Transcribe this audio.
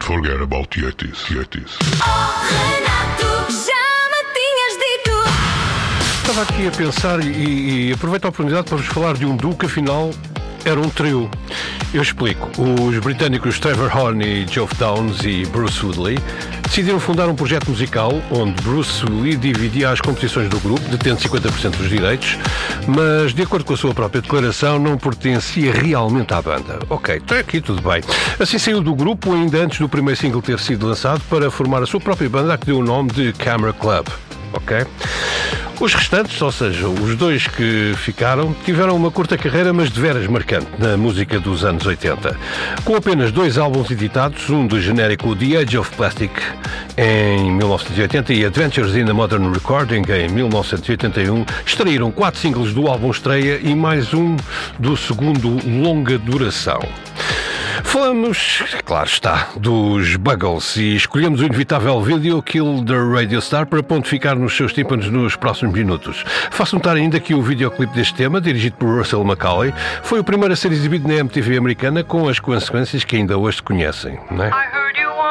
Forget about Yetis. Estava aqui a pensar e aproveito a oportunidade para vos falar de um duo que afinal era um trio. Eu explico. Os britânicos Trevor Horn e Geoff Downes e Bruce Woodley decidiram fundar um projeto musical onde Bruce Woodley dividia as composições do grupo, detendo 50% dos direitos, mas, de acordo com a sua própria declaração, não pertencia realmente à banda. Ok, até aqui tudo bem. Assim saiu do grupo ainda antes do primeiro single ter sido lançado para formar a sua própria banda, que deu o nome de Camera Club. Ok? Os restantes, ou seja, os dois que ficaram, tiveram uma curta carreira, mas de veras marcante na música dos anos 80. Com apenas 2 álbuns editados, um do genérico The Age of Plastic em 1980 e Adventures in the Modern Recording em 1981, extraíram 4 singles do álbum estreia e mais um do segundo longa duração. Falamos, claro está, dos Buggles e escolhemos o inevitável Video Kill the Radio Star para pontificar nos seus tímpanos nos próximos minutos. Faço notar ainda que o videoclipe deste tema, dirigido por Russell Macaulay, foi o primeiro a ser exibido na MTV americana com as consequências que ainda hoje se conhecem, não é?